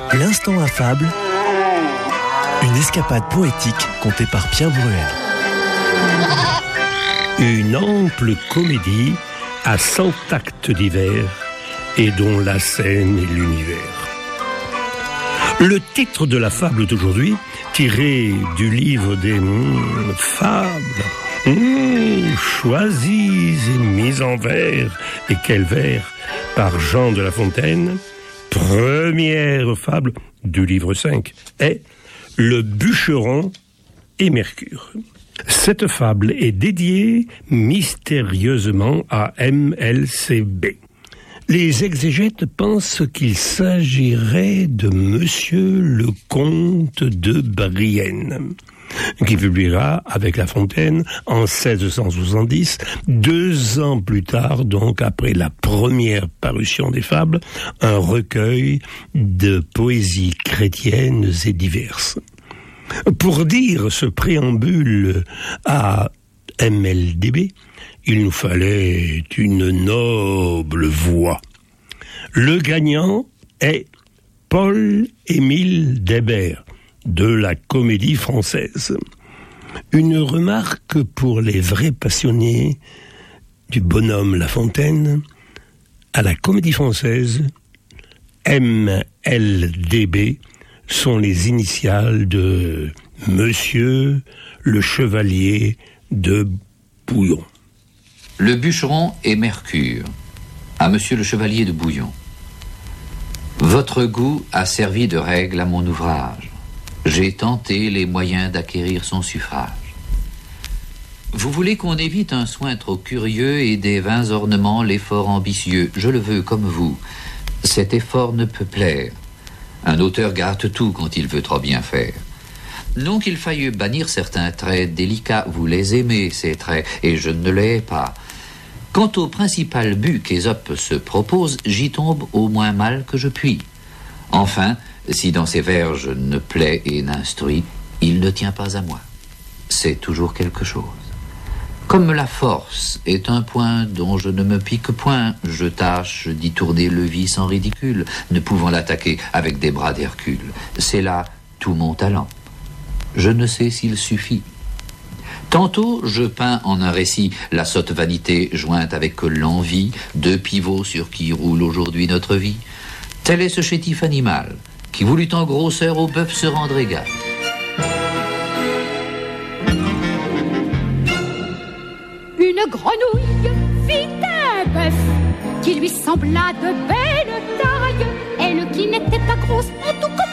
L'instant affable, une escapade poétique contée par Pierre Bruel. Une ample comédie à 100 actes divers et dont la scène est l'univers. Le titre de la fable d'aujourd'hui, tiré du livre des fables, choisies et mises en vers, et quel vers, par Jean de La Fontaine, première fable du livre 5, est Le bûcheron et Mercure. Cette fable est dédiée mystérieusement à MLCB. Les exégètes pensent qu'il s'agirait de Monsieur le Comte de Brienne, qui publiera avec La Fontaine en 1670, 2 ans plus tard, donc après la première parution des fables, un recueil de poésies chrétiennes et diverses. Pour dire ce préambule à MLDB, il nous fallait une noble voix. Le gagnant est Paul-Émile Débert, de la Comédie Française. Une remarque pour les vrais passionnés du bonhomme La Fontaine: à la Comédie Française, MLDB sont les initiales de Monsieur le Chevalier de Bouillon. Le bûcheron et Mercure, à Monsieur le Chevalier de Bouillon. Votre goût a servi de règle à mon ouvrage. J'ai tenté les moyens d'acquérir son suffrage. Vous voulez qu'on évite un soin trop curieux et des vains ornements l'effort ambitieux. Je le veux comme vous. Cet effort ne peut plaire. Un auteur gâte tout quand il veut trop bien faire. Non qu'il faille bannir certains traits délicats, vous les aimez, ces traits, et je ne les hais pas. Quant au principal but qu'Ésope se propose, j'y tombe au moins mal que je puis. Enfin, si dans ses vers je ne plais et n'instruis, il ne tient pas à moi. C'est toujours quelque chose. Comme la force est un point dont je ne me pique point, je tâche d'y tourner le vice en ridicule, ne pouvant l'attaquer avec des bras d'Hercule. C'est là tout mon talent. Je ne sais s'il suffit. Tantôt, je peins en un récit la sotte vanité jointe avec l'envie, 2 pivots sur qui roule aujourd'hui notre vie. Tel est ce chétif animal, qui voulut en grosseur au bœuf se rendre égal. Une grenouille fit un bœuf qui lui sembla de belle taille, elle qui n'était pas grosse en tout cas